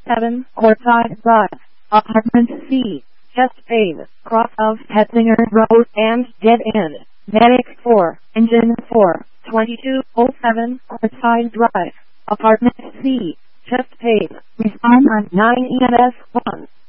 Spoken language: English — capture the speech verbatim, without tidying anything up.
seven, Courtside Drive, Apartment C, Chest Pave, cross of Hetzinger Road and dead end. Medic four, Engine four, twenty-two oh seven, Courtside Drive, Apartment C, Chest Pave. Respond on nine E M S one.